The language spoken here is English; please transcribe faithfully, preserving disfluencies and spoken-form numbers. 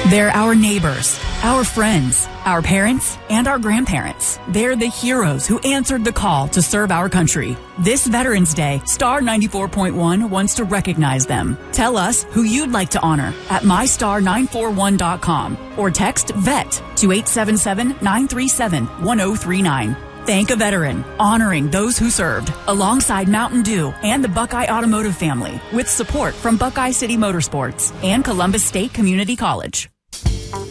They're our neighbors, our friends, our parents, and our grandparents. They're the heroes who answered the call to serve our country. This Veterans Day, Star ninety-four point one wants to recognize them. Tell us who you'd like to honor at my star nine four one dot com or text VET to eight seven seven, nine three seven, one zero three nine. Thank a veteran, honoring those who served, alongside Mountain Dew and the Buckeye Automotive family, with support from Buckeye City Motorsports and Columbus State Community College.